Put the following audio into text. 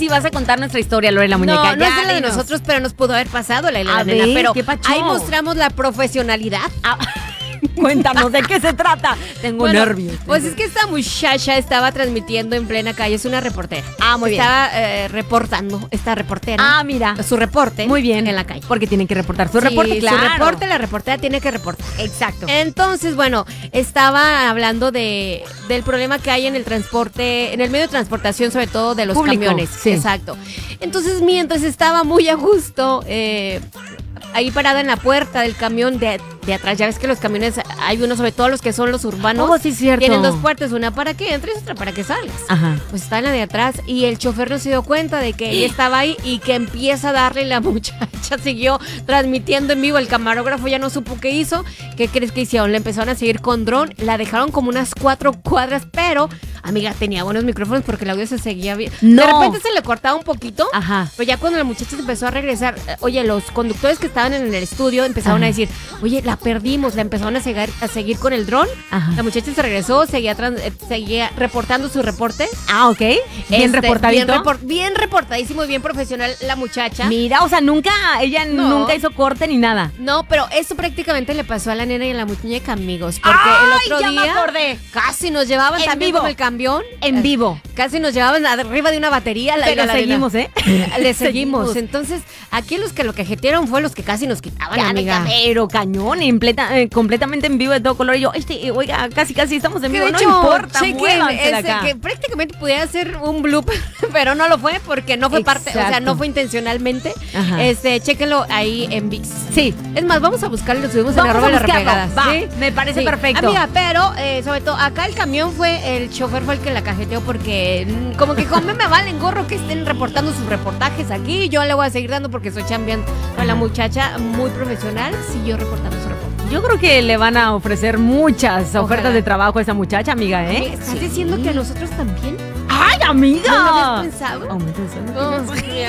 sí vas a contar nuestra historia, Lore la muñeca. No, no es de la de nosotros, pero nos pudo haber pasado la A nena. ver, Pero ¿qué pacho? ahí mostramos la profesionalidad. Cuéntanos, ¿de qué se trata? Tengo nervios. Pues es que esta muchacha estaba transmitiendo en plena calle, es una reportera. Muy bien. Estaba reportando, esta reportera. Mira. Su reporte. Muy bien. En la calle. Porque tienen que reportar su Sí, reporte, claro. Su reporte, la reportera tiene que reportar. Exacto. Entonces, bueno, estaba hablando del problema que hay en el transporte, en el medio de transportación, sobre todo de los Público, camiones. sí. Exacto. Entonces, mientras estaba muy a gusto, ahí parada en la puerta del camión de atrás, ya ves que los camiones, hay unos, sobre todo los que son los urbanos, Sí, cierto. tienen dos puertas, una para que entres y otra para que salgas. Ajá. Pues está en la de atrás y el chofer no se dio cuenta de que ella estaba ahí y que empieza a darle, y la muchacha siguió transmitiendo en vivo. El camarógrafo ya no supo qué hizo. ¿Qué crees que hicieron? Le empezaron a seguir con dron, la dejaron como unas 4 cuadras, pero, amiga, tenía buenos micrófonos porque el audio se seguía bien. No. De repente se le cortaba un poquito. Ajá. Pero ya cuando la muchacha se empezó a regresar, oye, los conductores que estaban en el estudio empezaron a decir, oye, la perdimos, la empezaron a seguir con el dron. Ajá. La muchacha se regresó, seguía reportando su reporte. Ok. Bien reportadito. Bien reportadísimo y bien profesional la muchacha. Mira, o sea, ella No. nunca hizo corte ni nada. No, pero eso prácticamente le pasó a la nena y a la muñeca, amigos. Porque el otro ya día me acordé. casi nos llevaban En también vivo. con el camión. En vivo. Casi nos llevaban arriba de una batería. Pero seguimos, ¿eh? Le seguimos. Entonces, aquí los que lo cajetearon fue los que casi nos quitaban, amiga. Pero cañón, completamente en vivo de todo color. Y yo, oiga, casi estamos en Que vivo. de No hecho, importa, chequen, muévansela acá. que prácticamente pudiera ser un blooper, pero no lo fue porque no fue parte, o sea, Exacto. no fue intencionalmente. Ajá. Chéquenlo ahí en VIX. Sí. Es más, vamos a buscarlo y lo subimos en Vamos arroba a las buscarlo. repegadas. Va, ¿sí? me parece Sí. perfecto. Amiga, pero sobre todo, acá el camión el chofer fue el que la cajeteó porque como que como me valen gorro que estén reportando sus reportajes aquí, yo le voy a seguir dando porque estoy chambeando. Con la muchacha muy profesional, siguió reportando su reporte. Yo creo que le van a ofrecer muchas Ojalá. ofertas de trabajo a esa muchacha, amiga, ¿eh? Amiga, ¿estás diciendo que a nosotros también? ¡Ay, amiga! ¿No lo habías pensado? Aumenta el sueldo. No, sí,